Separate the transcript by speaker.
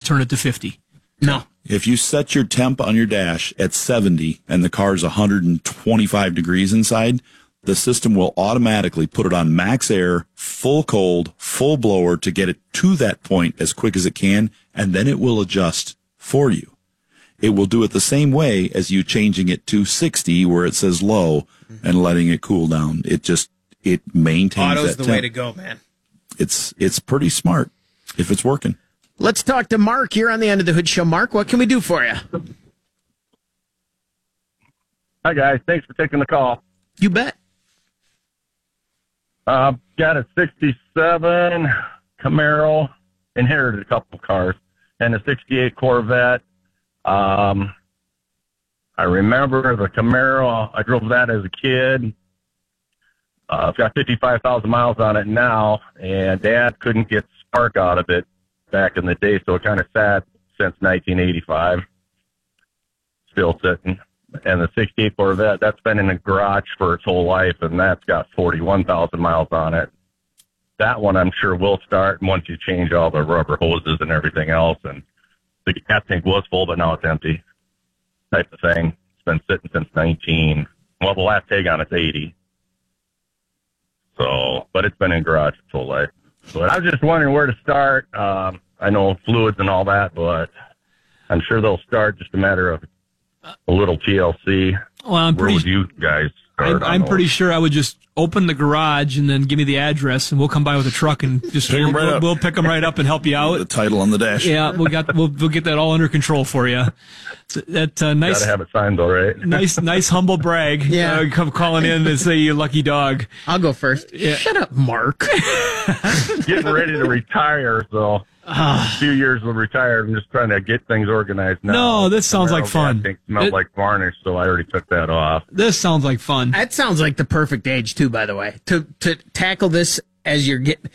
Speaker 1: turn it to 50.
Speaker 2: No.
Speaker 3: If you set your temp on your dash at 70 and the car's 125 degrees inside, the system will automatically put it on max air, full cold, full blower to get it to that point as quick as it can, and then it will adjust for you. It will do it the same way as you changing it to 60 where it says low and letting it cool down. It maintains
Speaker 2: Auto's
Speaker 3: that
Speaker 2: the
Speaker 3: temp.
Speaker 2: way to go, man.
Speaker 3: It's pretty smart if it's working.
Speaker 2: Let's talk to Mark here on the End of the Hood Show. Mark, what can we do for you?
Speaker 4: Hi, guys. Thanks for taking the call.
Speaker 2: You bet.
Speaker 4: Got a 67 Camaro, inherited a couple cars, and a 68 Corvette. I remember the Camaro. I drove that as a kid. It's got 55,000 miles on it now, and Dad couldn't get spark out of it back in the day, so it kind of sat since 1985. Still sitting. And the 68 Corvette, that's been in the garage for its whole life, and that's got 41,000 miles on it. That one I'm sure will start once you change all the rubber hoses and everything else. And the gas tank was full, but now it's empty type of thing. It's been sitting since the last tag on it's 80. So, but it's been in garage its whole life. But I was just wondering where to start. I know fluids and all that, but I'm sure they'll start, just a matter of a little TLC.
Speaker 1: Well,
Speaker 4: Where would you guys start?
Speaker 1: I'm pretty sure I would just open the garage and then give me the address, and we'll come by with a truck and just we'll pick them right up and help you out.
Speaker 3: The title on the dash.
Speaker 1: Yeah, we'll get that all under control for you. That nice.
Speaker 4: Gotta have it signed though, right?
Speaker 1: nice humble brag.
Speaker 2: Yeah.
Speaker 1: Come calling in and say you lucky dog.
Speaker 2: I'll go first.
Speaker 1: Yeah.
Speaker 2: Shut up, Mark.
Speaker 4: Getting ready to retire, so a few years will retire. I'm just trying to get things organized now.
Speaker 1: No, this sounds like fun.
Speaker 4: I think smelled like varnish, so I already took that off.
Speaker 1: This sounds like fun.
Speaker 2: That sounds like the perfect age, too, by the way, to tackle this as you're getting.